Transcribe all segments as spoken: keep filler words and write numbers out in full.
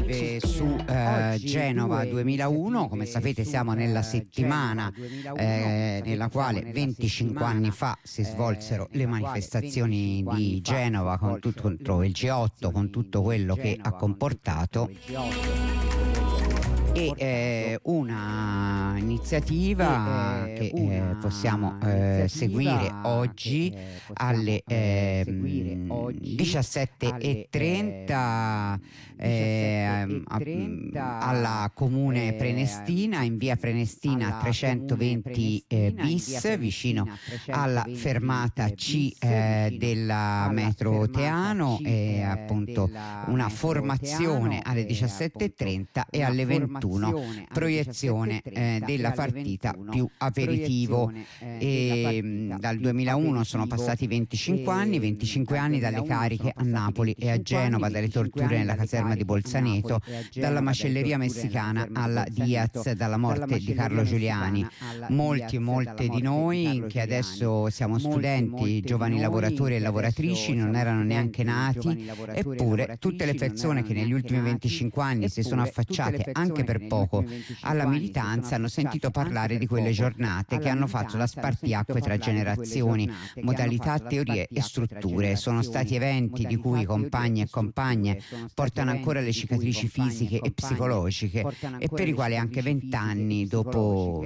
eh, su eh, Genova duemilauno. Come sapete siamo nella settimana eh, nella quale venticinque anni fa si svolsero le manifestazioni di Genova con tutto, contro il G otto, con tutto quello che ha comportato. E eh, una iniziativa che eh, possiamo eh, seguire oggi alle eh, diciassette e trenta eh, alla Comune Prenestina, in via Prenestina trecentoventi eh, bis, vicino alla fermata C eh, della metro Teano. E appunto una formazione alle diciassette e trenta e alle ventuno proiezione eh, della partita più aperitivo. E dal duemilauno sono passati venticinque anni, venticinque anni dalle cariche a Napoli e a Genova, dalle torture nella caserma di Bolzaneto, dalla macelleria messicana alla Diaz, dalla morte di Carlo Giuliani. Molti e molte di noi che adesso siamo studenti, giovani lavoratori e lavoratrici, non erano neanche nati, eppure tutte le persone che negli ultimi venticinque anni si sono affacciate anche per poco alla militanza hanno sentito parlare di quelle giornate che hanno fatto da spartiacque tra generazioni, modalità, teorie e strutture. Sono stati eventi di cui compagni e compagne portano ancora le cicatrici fisiche e psicologiche e per i quali anche vent'anni dopo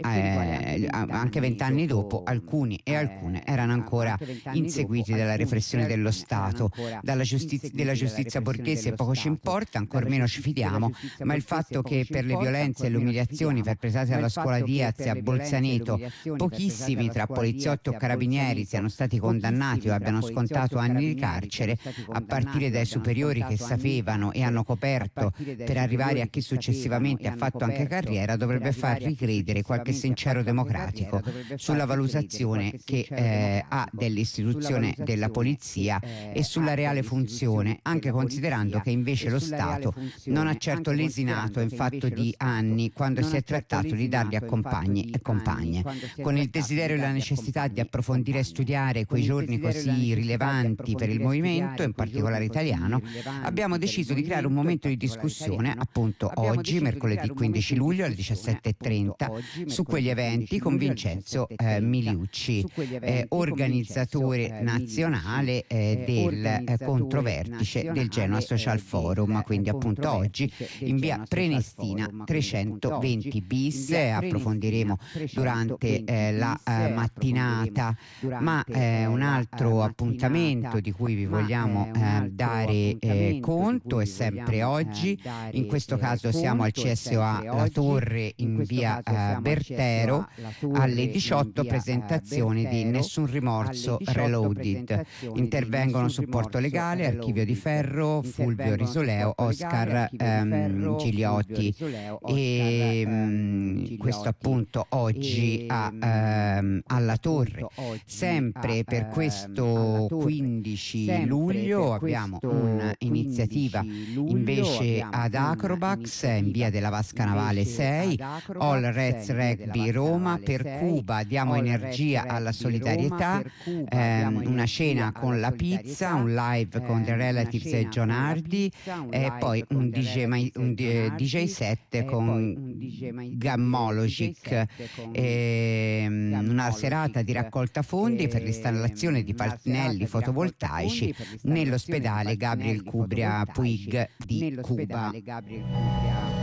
eh, anche vent'anni dopo alcuni e alcune erano ancora inseguiti dalla repressione dello Stato. Dalla giustizia, della giustizia borghese poco ci importa, ancor meno ci fidiamo, ma il fatto che per le violenze e le umiliazioni perpetrate alla scuola Diaz e a Bolzaneto pochissimi tra poliziotti o carabinieri siano stati condannati o abbiano scontato anni di carcere, a partire dai superiori che sapevano e hanno coperto per arrivare a chi successivamente ha fatto anche carriera, dovrebbe far ricredere qualche sincero democratico sulla valutazione che eh, ha dell'istituzione della polizia e sulla reale funzione, anche considerando che invece lo Stato non ha certo lesinato in fatto di anni quando si è trattato di darli a compagni e compagne. Con il desiderio e la necessità di approfondire e studiare quei giorni così rilevanti per il movimento, in particolare italiano, abbiamo deciso di creare un momento di discussione appunto oggi, mercoledì quindici luglio alle diciassette e trenta, su quegli eventi con Vincenzo eh, Miliucci, eh, organizzatore nazionale eh, del eh, controvertice del Genoa Social Forum. Quindi appunto oggi in via Prenestina trecentoventi bis, eh, approfondiremo durante eh, la eh, mattinata, ma eh, un altro appuntamento di cui vi vogliamo eh, dare eh, conto è sempre oggi. In questo caso siamo al C S O A La Torre in via eh, Bertero alle diciotto, presentazione di Nessun Rimorso Reloaded. Intervengono supporto legale, Archivio di Ferro, Fulvio Risoleo, Oscar ehm, Gigliotti. E mh, questo appunto oggi a, ehm, alla Torre. Sempre per questo quindici luglio abbiamo un'iniziativa invece ad Acrobax in via della Vasca Navale sei, All Reds Rugby Roma. Per Cuba diamo energia alla solidarietà, ehm, una cena con la pizza, un live con The Relatives e John Hardy e poi un D J, un D J set con Gammologic, e una serata di raccolta fondi per l'installazione di pannelli fotovoltaici nell'ospedale Gabriel Cubria Puig di Cuba.